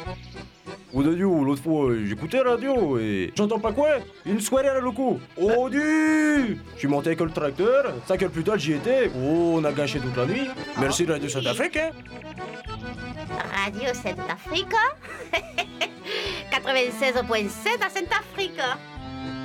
Oh Dadio, l'autre fois, j'écoutais la radio et j'entends pas quoi. Une soirée à la loco. Oh du Je suis monté avec le tracteur, 5 heures plus tard j'y étais. Oh, on a gâché toute la nuit. Merci Radio Centrafrique, hein. Radio Centrafrique 96.7 à Centrafrique.